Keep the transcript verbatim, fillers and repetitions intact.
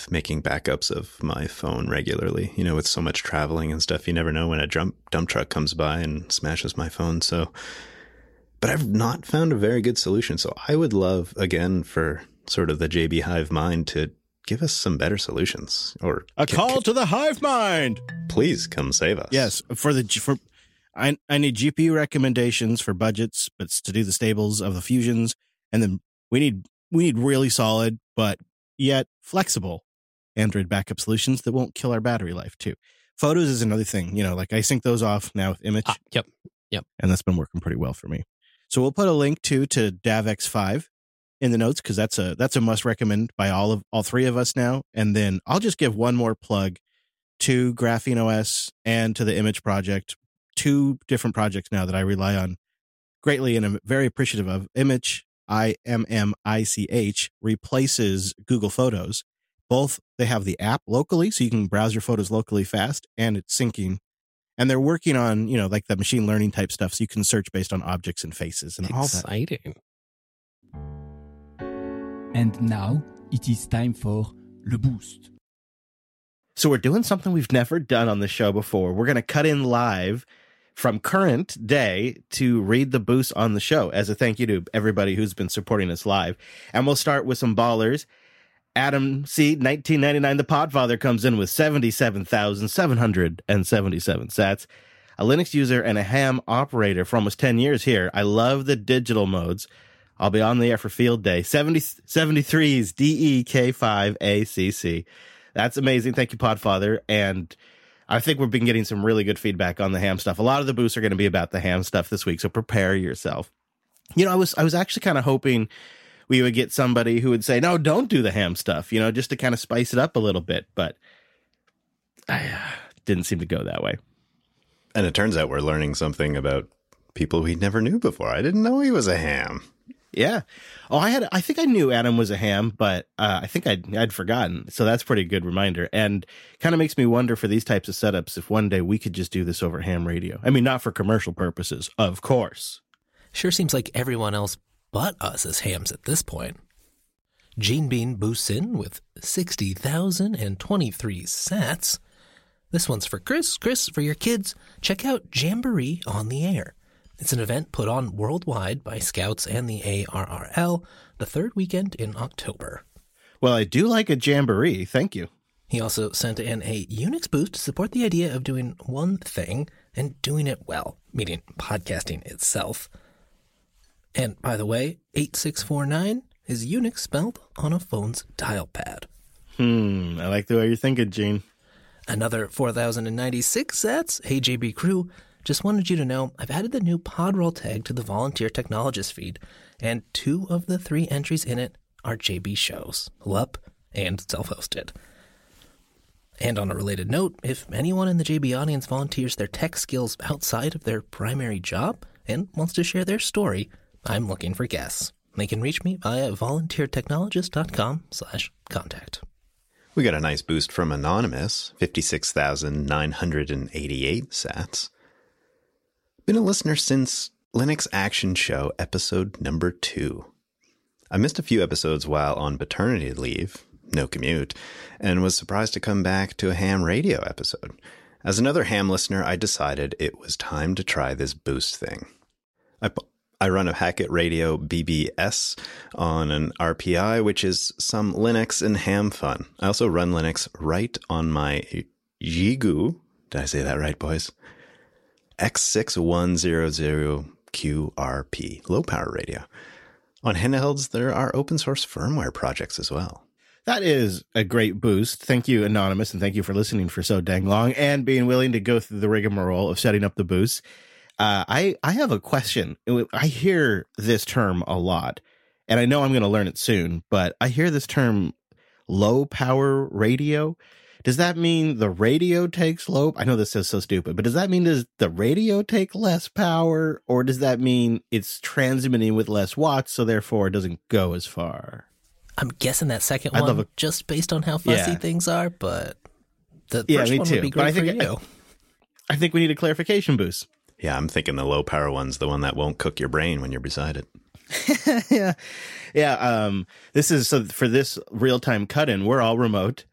with making backups of my phone regularly. You know, with so much traveling and stuff, you never know when a dump, dump truck comes by and smashes my phone. So, but I've not found a very good solution. So I would love, again, for sort of the J B Hive Mind to give us some better solutions. Or a c- call c- to the Hive Mind. Please come save us. Yes, for the for I I need G P U recommendations for budgets, but to do the stables of the fusions, and then we need we need really solid but yet flexible Android backup solutions that won't kill our battery life too. Photos is another thing, you know, like I sync those off now with Image. Ah, yep, yep, and that's been working pretty well for me. So we'll put a link to to D A V X five in the notes because that's a that's a must recommend by all of all three of us now. And then I'll just give one more plug to Graphene O S and to the Image project, two different projects now that I rely on greatly and I'm very appreciative of. Image, I M M I C H, replaces Google Photos. Both, they have the app locally, so you can browse your photos locally fast, and it's syncing. And they're working on, you know, like the machine learning type stuff, so you can search based on objects and faces and all that. Exciting. And now it is time for Le Boost. So we're doing something we've never done on the show before. We're going to cut in live from current day to read the boost on the show as a thank you to everybody who's been supporting us live. And we'll start with some ballers. Adam C., nineteen ninety-nine, the Podfather, comes in with seventy-seven thousand seven hundred seventy-seven sats. A Linux user and a ham operator for almost ten years here. I love the digital modes. I'll be on the air for field day. seventy, seventy-threes D E K five A C C. That's amazing. Thank you, Podfather. And I think we've been getting some really good feedback on the ham stuff. A lot of the boosts are going to be about the ham stuff this week, so prepare yourself. You know, I was I was actually kind of hoping we would get somebody who would say, no, don't do the ham stuff, you know, just to kind of spice it up a little bit. But I uh, didn't seem to go that way. And it turns out we're learning something about people we never knew before. I didn't know he was a ham. Yeah. Oh, I had, I think I knew Adam was a ham, but uh, I think I'd, I'd forgotten. So that's a pretty good reminder. And kind of makes me wonder for these types of setups, if one day we could just do this over ham radio. I mean, not for commercial purposes, of course. Sure seems like everyone else but us is hams at this point. Gene Bean boosts in with sixty thousand twenty-three sats. This one's for Chris. Chris, for your kids, check out Jamboree on the Air. It's an event put on worldwide by Scouts and the A R R L the third weekend in October. Well, I do like a jamboree. Thank you. He also sent in a Unix boost to support the idea of doing one thing and doing it well, meaning podcasting itself. And by the way, eight six four nine is Unix spelled on a phone's dial pad. Hmm, I like the way you're thinking, Gene. Another four thousand ninety-six sats. Hey, J B Crew. Just wanted you to know I've added the new Podroll tag to the Volunteer Technologist feed, and two of the three entries in it are J B shows, L U P and self-hosted. And on a related note, if anyone in the J B audience volunteers their tech skills outside of their primary job and wants to share their story, I'm looking for guests. They can reach me via volunteertechnologist.com slash contact. We got a nice boost from Anonymous, fifty-six thousand nine hundred eighty-eight sats. Been a listener since Linux Action Show episode number two. I missed a few episodes while on paternity leave, no commute, and was surprised to come back to a ham radio episode. As another ham listener, I decided it was time to try this boost thing. I, I run a Hackett Radio B B S on an R P I, which is some Linux and ham fun. I also run Linux right on my Xiegu. Did I say that right, boys? X six one hundred Q R P, low power radio. On handhelds, there are open source firmware projects as well. That is a great boost. Thank you, Anonymous, and thank you for listening for so dang long and being willing to go through the rigmarole of setting up the boost. Uh, I, I have a question. I hear this term a lot, and I know I'm going to learn it soon, but I hear this term low power radio. Does that mean the radio takes low? I know this is so stupid, but does that mean does the radio take less power, or does that mean it's transmitting with less watts, so therefore it doesn't go as far? I'm guessing that second I'd one, love a, just based on how fussy yeah. things are, but the yeah, first me one too. would be But I great think for you. I, I think we need a clarification boost. Yeah, I'm thinking the low power one's the one that won't cook your brain when you're beside it. yeah. Yeah. Um, this is so for this real time cut in, we're all remote.